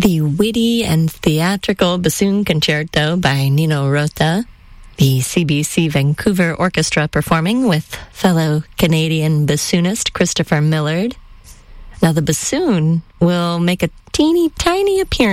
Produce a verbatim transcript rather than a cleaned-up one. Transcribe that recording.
the witty and theatrical bassoon concerto by Nino Rota, the C B C Vancouver Orchestra performing with fellow Canadian bassoonist Christopher Millard. Now, the bassoon will make a teeny tiny appearance